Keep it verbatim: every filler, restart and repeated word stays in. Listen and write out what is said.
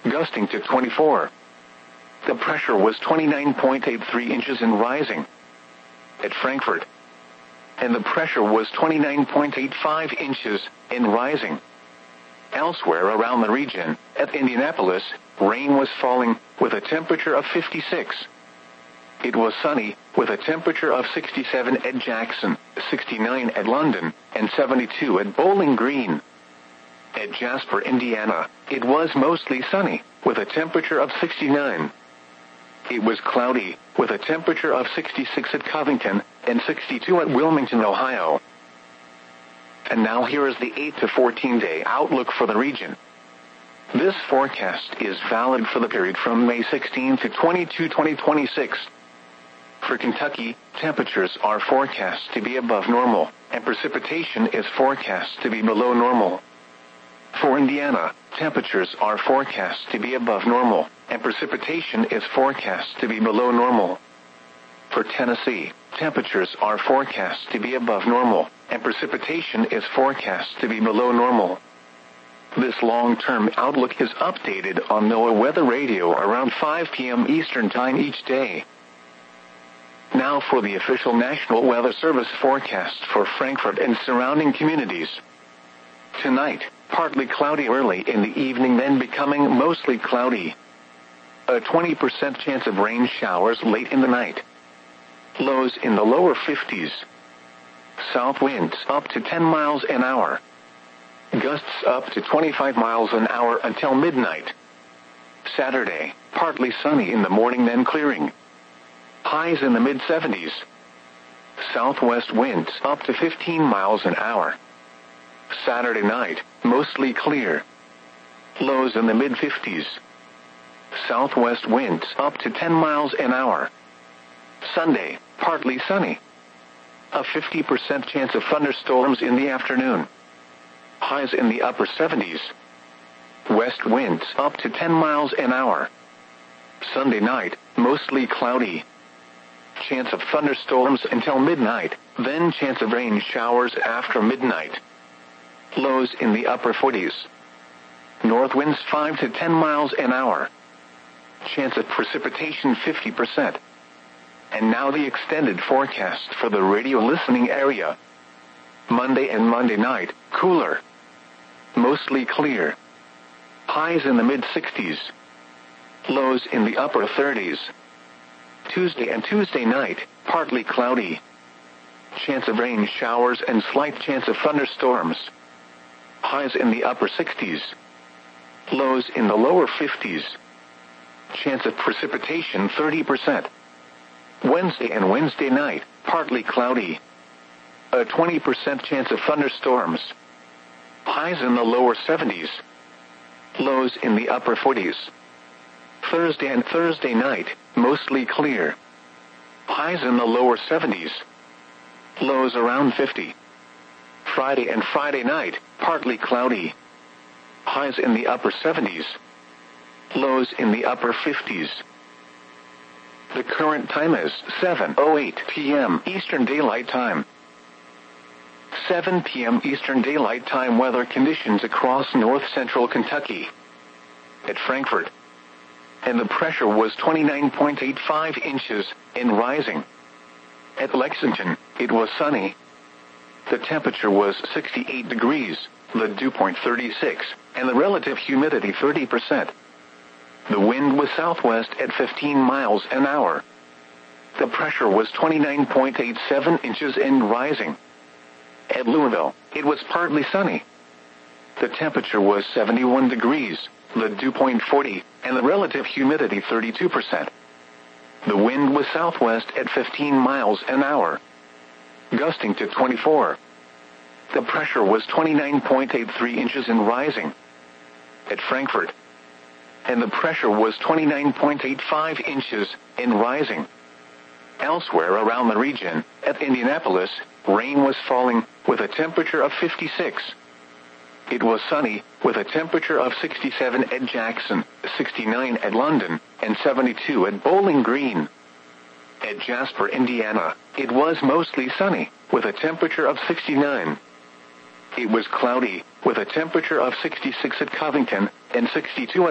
gusting to twenty-four. The pressure was twenty-nine point eight three inches and rising. At Frankfurt. And the pressure was twenty-nine point eight five inches and rising. Elsewhere around the region, at Indianapolis, rain was falling with a temperature of fifty-six. It was sunny with a temperature of sixty-seven at Jackson, sixty-nine at London, and seventy-two at Bowling Green. At Jasper, Indiana, it was mostly sunny with a temperature of sixty-nine. It was cloudy with a temperature of sixty-six at Covington and sixty-two at Wilmington, Ohio. And now here is the eight to fourteen day outlook for the region. This forecast is valid for the period from May sixteenth to twenty-second, twenty twenty-six. For Kentucky, temperatures are forecast to be above normal, and precipitation is forecast to be below normal. For Indiana, temperatures are forecast to be above normal, and precipitation is forecast to be below normal. For Tennessee, temperatures are forecast to be above normal, and precipitation is forecast to be below normal. This long-term outlook is updated on NOAA Weather Radio around five p.m. Eastern Time each day. Now for the official National Weather Service forecast for Frankfurt and surrounding communities. Tonight, partly cloudy early in the evening, then becoming mostly cloudy. A twenty percent chance of rain showers late in the night. Lows in the lower fifties. South winds up to ten miles an hour. Gusts up to twenty-five miles an hour until midnight. Saturday, partly sunny in the morning, then clearing. Highs in the mid seventies. Southwest winds up to fifteen miles an hour. Saturday night, mostly clear. Lows in the mid fifties. Southwest winds up to ten miles an hour. Sunday, partly sunny. A fifty percent chance of thunderstorms in the afternoon. Highs in the upper seventies. West winds up to ten miles an hour. Sunday night, mostly cloudy. Chance of thunderstorms until midnight, then chance of rain showers after midnight. Lows in the upper forties. North winds five to ten miles an hour. Chance of precipitation fifty percent. And now the extended forecast for the radio listening area. Monday and Monday night, cooler. Mostly clear. Highs in the mid sixties. Lows in the upper thirties. Tuesday and Tuesday night, partly cloudy. Chance of rain showers and slight chance of thunderstorms. Highs in the upper sixties. Lows in the lower fifties. Chance of precipitation thirty percent. Wednesday and Wednesday night, partly cloudy. A twenty percent chance of thunderstorms. Highs in the lower seventies. Lows in the upper forties. Thursday and Thursday night, mostly clear. Highs in the lower seventies. Lows around fifty. Friday and Friday night, partly cloudy. Highs in the upper seventies. Lows in the upper fifties. The current time is seven oh eight p.m. Eastern Daylight Time. seven p.m. Eastern Daylight Time weather conditions across north-central Kentucky. At Frankfurt. And the pressure was twenty-nine point eight five inches and rising. At Lexington, it was sunny. The temperature was sixty-eight degrees, the dew point thirty-six, and the relative humidity thirty percent. The wind was southwest at fifteen miles an hour. The pressure was twenty-nine point eight seven inches and rising. At Louisville, it was partly sunny. The temperature was seventy-one degrees, the dew point forty, and the relative humidity thirty-two percent. The wind was southwest at fifteen miles an hour. Gusting to twenty-four. The pressure was twenty-nine point eight three inches and rising. At Frankfurt. And the pressure was twenty-nine point eight five inches and rising. Elsewhere around the region, at Indianapolis, rain was falling with a temperature of fifty-six. It was sunny with a temperature of sixty-seven at Jackson, sixty-nine at London, and seventy-two at Bowling Green. At Jasper, Indiana, it was mostly sunny with a temperature of sixty-nine. It was cloudy with a temperature of sixty-six at Covington and sixty-two at